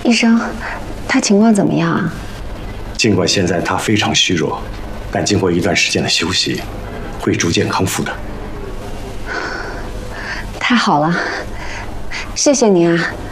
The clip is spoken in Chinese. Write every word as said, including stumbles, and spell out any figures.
医生，他情况怎么样啊？ 尽管现在他非常虚弱，但经过一段时间的休息，会逐渐康复的。 太好了，谢谢您啊！